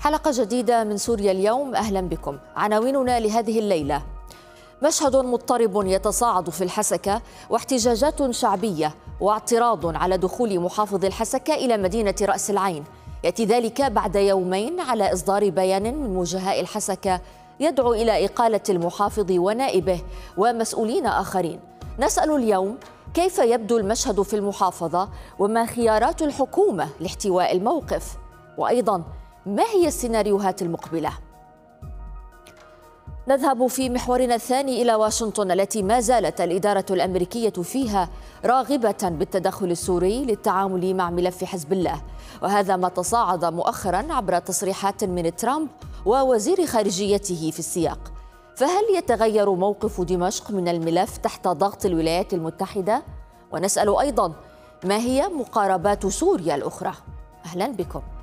حلقة جديدة من سوريا اليوم، أهلا بكم. عناويننا لهذه الليلة: مشهد مضطرب يتصاعد في الحسكة، واحتجاجات شعبية واعتراض على دخول محافظ الحسكة إلى مدينة رأس العين. يأتي ذلك بعد يومين على إصدار بيان من وجهاء الحسكة يدعو إلى إقالة المحافظ ونائبه ومسؤولين آخرين. نسأل اليوم: كيف يبدو المشهد في المحافظة؟ وما خيارات الحكومة لاحتواء الموقف؟ وأيضا ما هي السيناريوهات المقبلة؟ نذهب في محورنا الثاني إلى واشنطن، التي ما زالت الإدارة الأمريكية فيها راغبة بالتدخل السوري للتعامل مع ملف حزب الله، وهذا ما تصاعد مؤخرا عبر تصريحات من ترامب ووزير خارجيته في السياق. فهل يتغير موقف دمشق من الملف تحت ضغط الولايات المتحدة؟ ونسأل أيضا: ما هي مقاربات سوريا الأخرى؟ أهلا بكم.